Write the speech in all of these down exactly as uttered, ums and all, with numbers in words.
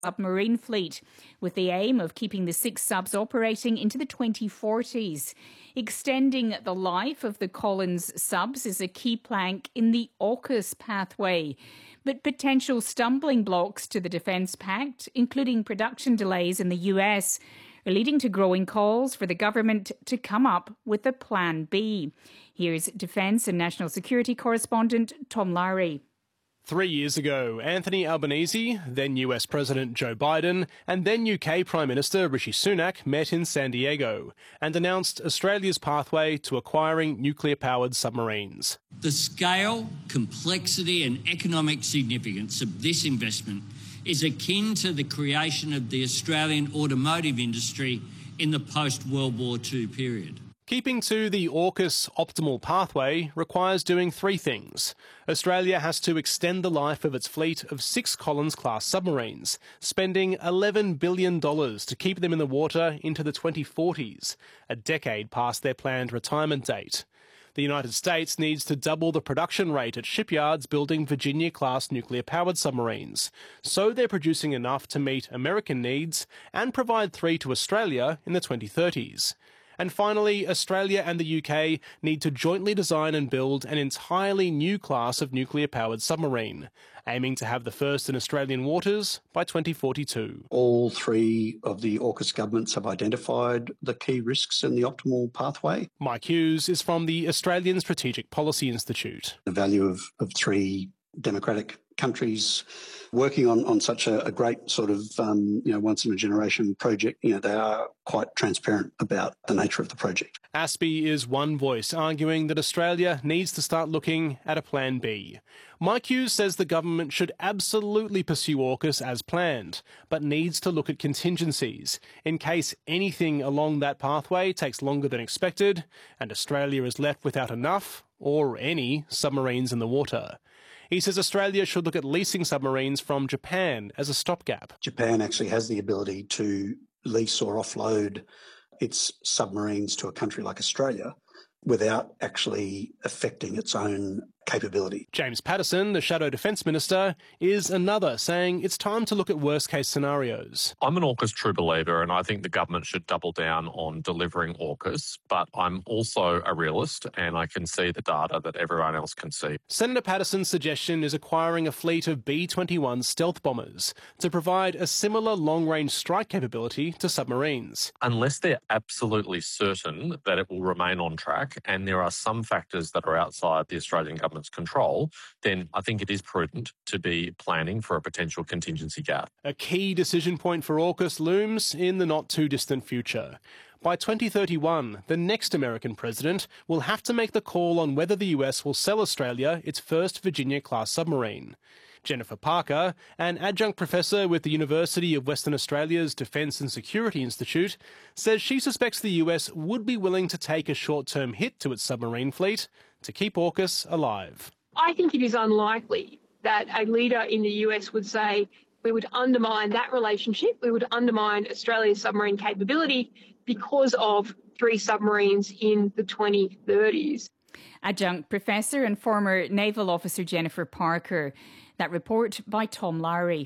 submarine fleet, with the aim of keeping the six subs operating into the twenty forties. Extending the life of the Collins subs is a key plank in the AUKUS pathway. But potential stumbling blocks to the Defence Pact, including production delays in the U S, are leading to growing calls for the government to come up with a Plan B. Here's Defence and National Security correspondent Tom Lowry. Three years ago, Anthony Albanese, then U S President Joe Biden, and then U K Prime Minister Rishi Sunak met in San Diego and announced Australia's pathway to acquiring nuclear-powered submarines. The scale, complexity and economic significance of this investment is akin to the creation of the Australian automotive industry in the post-World War Two period. Keeping to the AUKUS optimal pathway requires doing three things. Australia has to extend the life of its fleet of six Collins-class submarines, spending eleven billion dollars to keep them in the water into the twenty forties, a decade past their planned retirement date. The United States needs to double the production rate at shipyards building Virginia-class nuclear-powered submarines, so they're producing enough to meet American needs and provide three to Australia in the twenty thirties. And finally, Australia and the U K need to jointly design and build an entirely new class of nuclear-powered submarine, aiming to have the first in Australian waters by twenty forty-two. All three of the AUKUS governments have identified the key risks in the optimal pathway. Mike Hughes is from the Australian Strategic Policy Institute. The value of, of three democratic countries working on, on such a, a great sort of, um, you know, once-in-a-generation project, you know, they are quite transparent about the nature of the project. A S P I is one voice arguing that Australia needs to start looking at a Plan B. Mike Hughes says the government should absolutely pursue AUKUS as planned, but needs to look at contingencies in case anything along that pathway takes longer than expected and Australia is left without enough or any submarines in the water. He says Australia should look at leasing submarines from Japan as a stopgap. Japan actually has the ability to lease or offload its submarines to a country like Australia without actually affecting its own capability. James Paterson, the Shadow Defence Minister, is another, saying it's time to look at worst-case scenarios. I'm an AUKUS true believer, and I think the government should double down on delivering AUKUS, but I'm also a realist, and I can see the data that everyone else can see. Senator Paterson's suggestion is acquiring a fleet of B twenty-one stealth bombers to provide a similar long-range strike capability to submarines. Unless they're absolutely certain that it will remain on track, and there are some factors that are outside the Australian government's control, then I think it is prudent to be planning for a potential contingency gap. A key decision point for AUKUS looms in the not-too-distant future. By twenty thirty-one, the next American president will have to make the call on whether the U S will sell Australia its first Virginia-class submarine. Jennifer Parker, an adjunct professor with the University of Western Australia's Defence and Security Institute, says she suspects the U S would be willing to take a short-term hit to its submarine fleet to keep AUKUS alive. I think it is unlikely that a leader in the U S would say we would undermine that relationship, we would undermine Australia's submarine capability because of three submarines in the twenty thirties. Adjunct Professor and former Naval Officer Jennifer Parker. That report by Tom Lowry.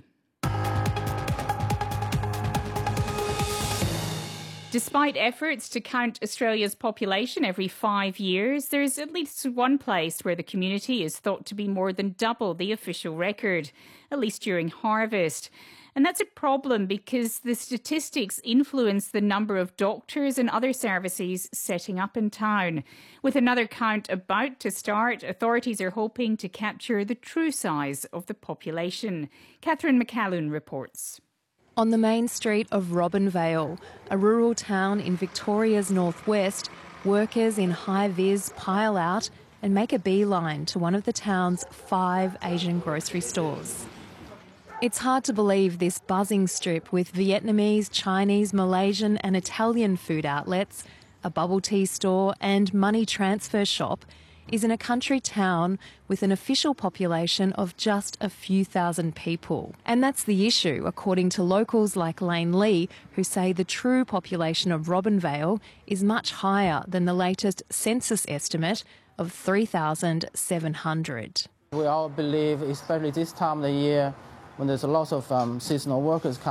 Despite efforts to count Australia's population every five years, there is at least one place where the community is thought to be more than double the official record, at least during harvest. And that's a problem because the statistics influence the number of doctors and other services setting up in town. With another count about to start, authorities are hoping to capture the true size of the population. Catherine McCallum reports. On the main street of Robinvale, a rural town in Victoria's northwest, workers in high-vis pile out and make a beeline to one of the town's five Asian grocery stores. It's hard to believe this buzzing strip with Vietnamese, Chinese, Malaysian and Italian food outlets, a bubble tea store and money transfer shop is in a country town with an official population of just a few thousand people. And that's the issue, according to locals like Lane Lee, who say the true population of Robinvale is much higher than the latest census estimate of three thousand seven hundred. We all believe, especially this time of the year, when there's a lot of um, seasonal workers coming